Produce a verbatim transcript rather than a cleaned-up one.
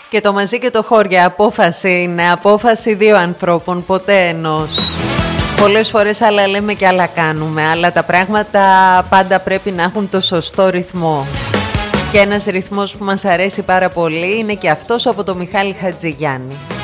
Και το μαζί και το χώρια απόφαση είναι απόφαση δύο ανθρώπων, ποτέ ενός. Πολλές φορές άλλα λέμε και άλλα κάνουμε, αλλά τα πράγματα πάντα πρέπει να έχουν το σωστό ρυθμό. Και ένας ρυθμός που μας αρέσει πάρα πολύ είναι και αυτός από το Μιχάλη Χατζηγιάννη.